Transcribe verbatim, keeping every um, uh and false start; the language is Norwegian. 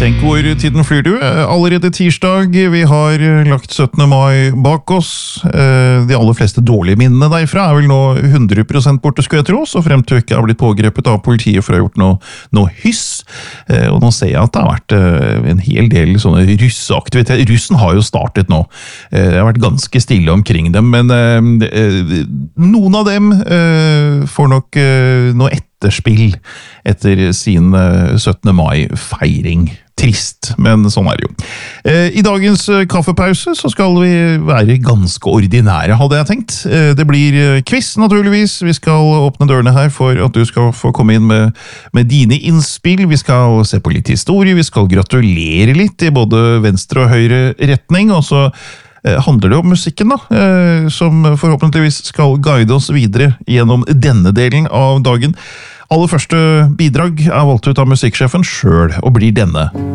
Tenk hvor tiden flyr du. Allerede tirsdag, vi har lagt syttende mai bak oss. De aller fleste dårlige minnene derfra er vel nå hundre prosent borte, skulle jeg tro, så frem til ikke har blitt pågrepet av politiet for å ha gjort noe, noe hyss. Og nå ser jeg at det har vært en hel del sånne russeaktiviteter. Russen har jo startet nå. Det har vært ganske stille omkring dem, men noen av dem får nok noe etterspill etter sin syttende mai-feiring. Trist, men sånn er det jo. I dagens kaffepause så skal vi være ganske ordinære, hadde jeg tenkt. Det blir quiz, naturligvis. Vi skal åpne dørene her for at du skal få komme inn med, med dine innspill. Vi skal se på litt historie, vi skal gratulere litt i både venstre og høyre retning, og så handler det om musikken da, som forhåpentligvis skal guide oss videre gjennom denne delen av dagen. Aller første bidrag er valgt ut av musikksjefen selv, og blir denne.